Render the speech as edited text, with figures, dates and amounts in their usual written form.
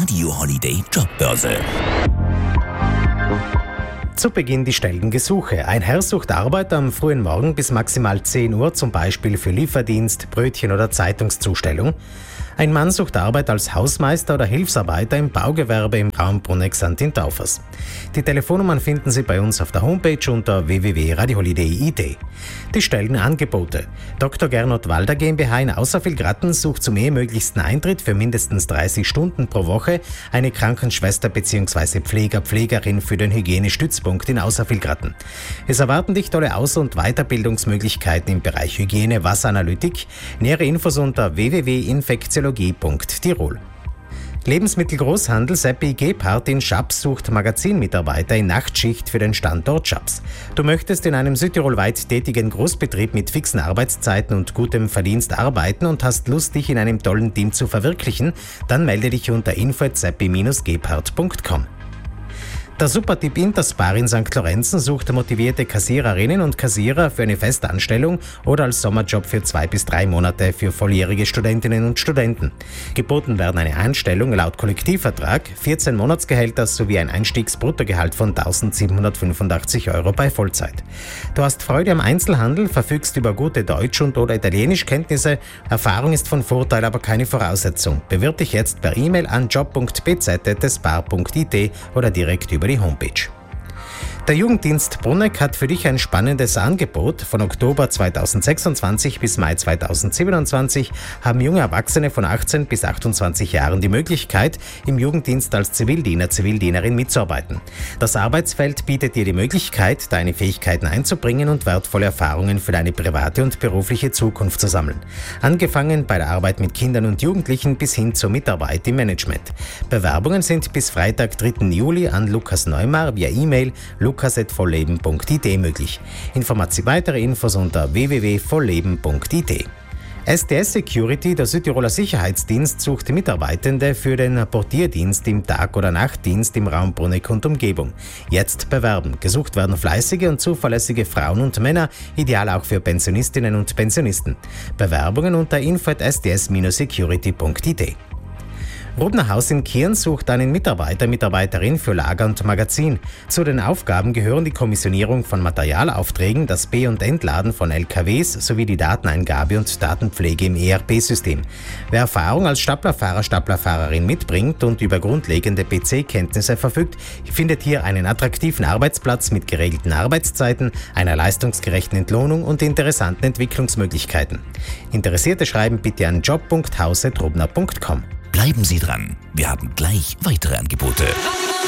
Radio Holiday Jobbörse. Zu Beginn die Stellengesuche. Ein Herr sucht Arbeit am frühen Morgen bis maximal 10 Uhr, zum Beispiel für Lieferdienst, Brötchen oder Zeitungszustellung. Ein Mann sucht Arbeit als Hausmeister oder Hilfsarbeiter im Baugewerbe im Raum Bruneck-St. Taufers. Die Telefonnummern finden Sie bei uns auf der Homepage unter www.radioholiday.it. Die Stellenangebote. Dr. Gernot Walder GmbH in Außervillgratten sucht zum ehemöglichsten Eintritt für mindestens 30 Stunden pro Woche eine Krankenschwester bzw. Pflegerin für den Hygienestützpunkt in Außervillgratten. Es erwarten dich tolle Aus- und Weiterbildungsmöglichkeiten im Bereich Hygiene, Wasseranalytik. Nähere Infos unter www.infektiologie.tirol. Lebensmittelgroßhandel Seppi Gebhardt in Schaps sucht Magazinmitarbeiter in Nachtschicht für den Standort Schaps. Du möchtest in einem südtirolweit tätigen Großbetrieb mit fixen Arbeitszeiten und gutem Verdienst arbeiten und hast Lust, dich in einem tollen Team zu verwirklichen? Dann melde dich unter info@seppi-gebhardt.com. Der Supertipp Interspar in St. Lorenzen sucht motivierte Kassiererinnen und Kassierer für eine Festanstellung oder als Sommerjob für 2 bis 3 Monate für volljährige Studentinnen und Studenten. Geboten werden eine Einstellung laut Kollektivvertrag, 14 Monatsgehälter sowie ein Einstiegsbruttogehalt von 1.785 € bei Vollzeit. Du hast Freude am Einzelhandel, verfügst über gute Deutsch- und oder Italienischkenntnisse. Erfahrung ist von Vorteil, aber keine Voraussetzung. Bewirb dich jetzt per E-Mail an job.bz@spar.it oder direkt über die Homepage. Der Jugenddienst Bruneck hat für dich ein spannendes Angebot. Von Oktober 2026 bis Mai 2027 haben junge Erwachsene von 18 bis 28 Jahren die Möglichkeit, im Jugenddienst als Zivildienerin mitzuarbeiten. Das Arbeitsfeld bietet dir die Möglichkeit, deine Fähigkeiten einzubringen und wertvolle Erfahrungen für deine private und berufliche Zukunft zu sammeln. Angefangen bei der Arbeit mit Kindern und Jugendlichen bis hin zur Mitarbeit im Management. Bewerbungen sind bis Freitag, 3. Juli an Lukas Neumar via E-Mail lukas@vollleben.it möglich. Weitere Infos unter www.vollleben.it. STS Security, der Südtiroler Sicherheitsdienst, sucht Mitarbeitende für den Portierdienst im Tag- oder Nachtdienst im Raum Bruneck und Umgebung. Jetzt bewerben. Gesucht werden fleißige und zuverlässige Frauen und Männer, ideal auch für Pensionistinnen und Pensionisten. Bewerbungen unter info@sds-security.it. Rubner Haus in Kirn sucht einen Mitarbeiterin für Lager und Magazin. Zu den Aufgaben gehören die Kommissionierung von Materialaufträgen, das Be- und Entladen von LKWs sowie die Dateneingabe und Datenpflege im ERP-System. Wer Erfahrung als Staplerfahrerin mitbringt und über grundlegende PC-Kenntnisse verfügt, findet hier einen attraktiven Arbeitsplatz mit geregelten Arbeitszeiten, einer leistungsgerechten Entlohnung und interessanten Entwicklungsmöglichkeiten. Interessierte schreiben bitte an job.haus@rubner.com. Bleiben Sie dran, wir haben gleich weitere Angebote.